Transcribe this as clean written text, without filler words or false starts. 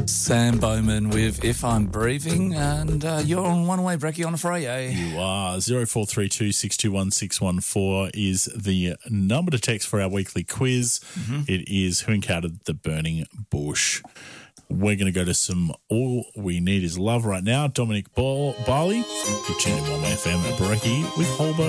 Sam Bowman with If I'm Breathing, and you're on One Way Brekkie on a Friday. You are. 0432 621 614 is the number to text for our weekly quiz. It is Who Encountered the Burning Bush. We're going to go to some All We Need Is Love right now. Dominic Barley, you're tuned in 1 Way FM at Brekkie with Holbo